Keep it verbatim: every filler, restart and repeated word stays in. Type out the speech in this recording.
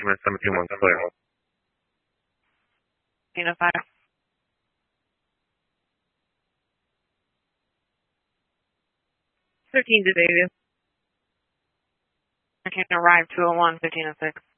Document seventeen one clear. fifteen oh five. thirteen to Davis. I can arrive two oh one, fifteen oh six.